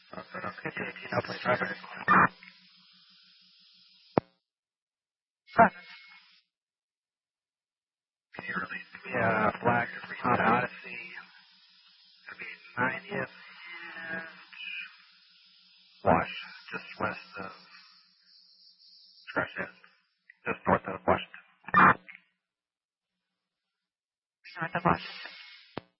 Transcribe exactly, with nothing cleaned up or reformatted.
Okay, J P, now please drive it. Can you release me? Yeah, Black Honda Odyssey. It'll be ninetieth and Wash, just west of Trash End, just north of Washington. North of Washington.